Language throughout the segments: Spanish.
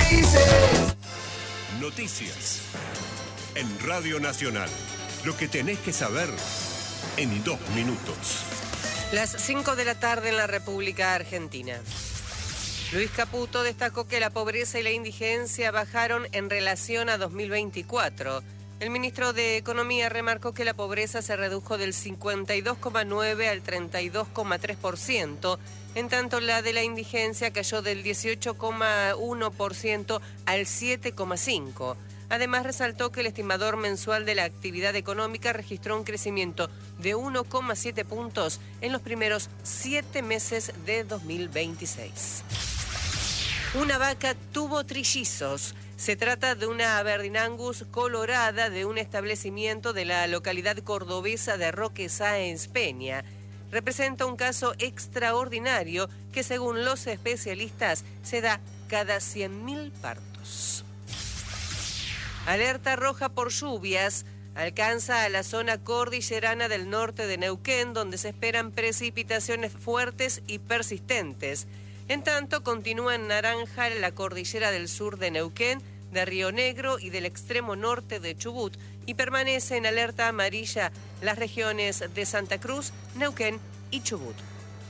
países. Noticias en Radio Nacional. Lo que tenés que saber en 2 minutos. Las 5 de la tarde en la República Argentina. Luis Caputo destacó que la pobreza y la indigencia bajaron en relación a 2024. El ministro de Economía remarcó que la pobreza se redujo del 52,9% al 32,3%, en tanto la de la indigencia cayó del 18,1% al 7,5%. Además, resaltó que el estimador mensual de la actividad económica registró un crecimiento de 1,7 puntos en los primeros 7 meses de 2026. Una vaca tuvo trillizos. Se trata de una Aberdeen Angus colorada de un establecimiento de la localidad cordobesa de Roque Sáenz Peña. Representa un caso extraordinario que, según los especialistas, se da cada 100.000 partos. Alerta roja por lluvias. Alcanza a la zona cordillerana del norte de Neuquén, donde se esperan precipitaciones fuertes y persistentes. En tanto, continúa en naranja la cordillera del sur de Neuquén, de Río Negro y del extremo norte de Chubut, y permanece en alerta amarilla las regiones de Santa Cruz, Neuquén y Chubut.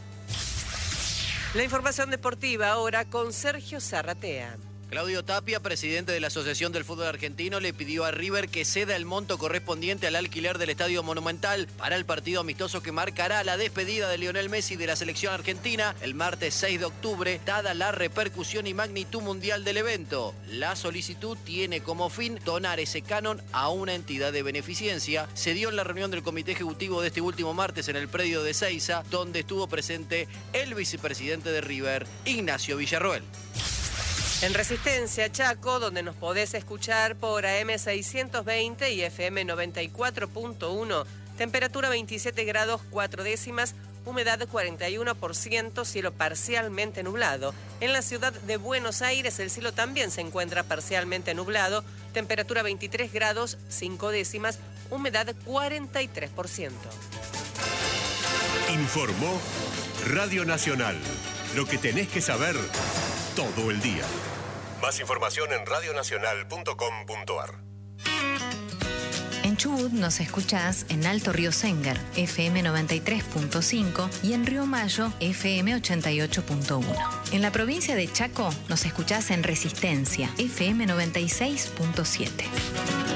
La información deportiva ahora con Sergio Zarratea. Claudio Tapia, presidente de la Asociación del Fútbol Argentino, le pidió a River que ceda el monto correspondiente al alquiler del Estadio Monumental para el partido amistoso que marcará la despedida de Lionel Messi de la selección argentina el martes 6 de octubre, dada la repercusión y magnitud mundial del evento. La solicitud tiene como fin donar ese canon a una entidad de beneficencia. Se dio en la reunión del comité ejecutivo de este último martes en el predio de Ezeiza, donde estuvo presente el vicepresidente de River, Ignacio Villarroel. En Resistencia, Chaco, donde nos podés escuchar por AM 620 y FM 94.1, temperatura 27 grados 4 décimas, humedad 41%, cielo parcialmente nublado. En la ciudad de Buenos Aires el cielo también se encuentra parcialmente nublado, temperatura 23 grados 5 décimas, humedad 43%. Informó Radio Nacional. Lo que tenés que saber todo el día. Más información en radionacional.com.ar. En Chubut nos escuchás en Alto Río Sénger, FM 93.5 y en Río Mayo, FM 88.1. En la provincia de Chaco nos escuchás en Resistencia, FM 96.7.